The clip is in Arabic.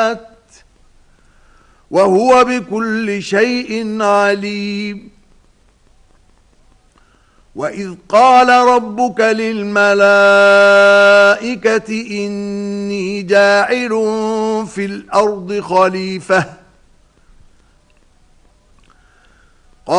وهو بكل شيء عليم. وإذ قال ربك للملائكة إني جاعل في الأرض خليفة